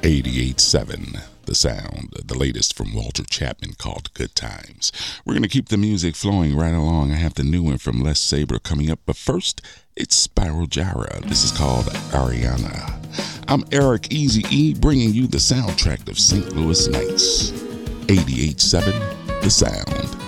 88.7 The Sound, the latest from Walter Chapman called Good Times. We're going to keep the music flowing right along. I have the new one from Les Sabre coming up, but first, it's Spiral Gyra. This is called Ariana. I'm Eric Easy-E, bringing you the soundtrack of St. Louis Nights. 88.7 The Sound.